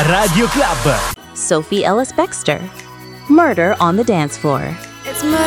Radio Club. Sophie Ellis Bextor, Murder on the Dance Floor.